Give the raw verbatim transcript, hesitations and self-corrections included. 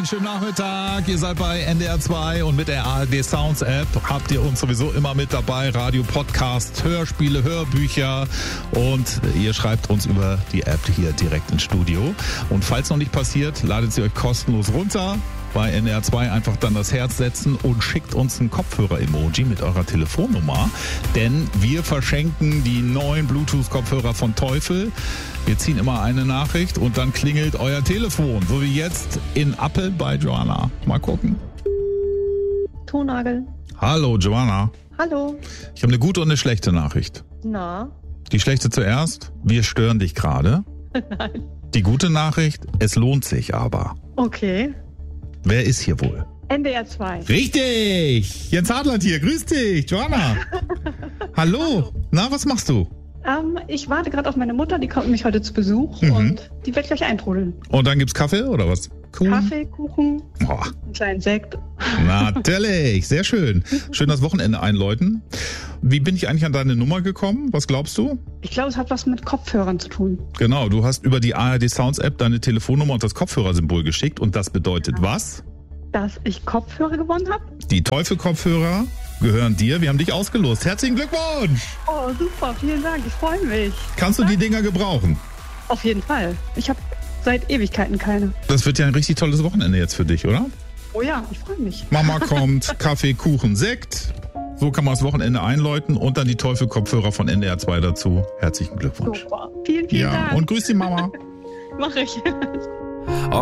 Einen schönen Nachmittag. Ihr seid bei N D R zwei und mit der A R D Sounds App habt ihr uns sowieso immer mit dabei. Radio, Podcast, Hörspiele, Hörbücher und ihr schreibt uns über die App hier direkt ins Studio. Und falls noch nicht passiert, ladet sie euch kostenlos runter. Bei N D R zwei einfach dann das Herz setzen und schickt uns ein Kopfhörer-Emoji mit eurer Telefonnummer. Denn wir verschenken die neuen Bluetooth-Kopfhörer von Teufel. Wir ziehen immer eine Nachricht und dann klingelt euer Telefon. So wie jetzt in Appel bei Joanna. Mal gucken. Tonagel. Hallo Joanna. Hallo. Ich habe eine gute und eine schlechte Nachricht. Na? Die schlechte zuerst. Wir stören dich gerade. Nein. Die gute Nachricht, es lohnt sich aber. Okay. Wer ist hier wohl? N D R zwei. Richtig! Jens Hartland hier, grüß dich, Joanna. Hallo. Hallo, na, was machst du? Ähm, ich warte gerade auf meine Mutter, die kommt mich heute zu Besuch mhm. und die wird gleich eintrudeln. Und dann gibt's Kaffee oder was? Kuchen? Kaffee, Kuchen, oh. einen kleinen Sekt. Natürlich, sehr schön. Schön das Wochenende einläuten. Wie bin ich eigentlich an deine Nummer gekommen? Was glaubst du? Ich glaube, es hat was mit Kopfhörern zu tun. Genau, du hast über die A R D Sounds App deine Telefonnummer und das Kopfhörersymbol geschickt und das bedeutet ja. was? Dass ich Kopfhörer gewonnen habe. Die Teufel-Kopfhörer gehören dir. Wir haben dich ausgelost. Herzlichen Glückwunsch! Oh, super, vielen Dank. Ich freue mich. Kannst du die Dinger gebrauchen? Auf jeden Fall. Ich habe seit Ewigkeiten keine. Das wird ja ein richtig tolles Wochenende jetzt für dich, oder? Oh ja, ich freue mich. Mama kommt, Kaffee, Kuchen, Sekt. So kann man das Wochenende einläuten und dann die Teufel-Kopfhörer von N D R zwei dazu. Herzlichen Glückwunsch. Super. Vielen, vielen ja, Dank. Und grüß die Mama. Mach ich.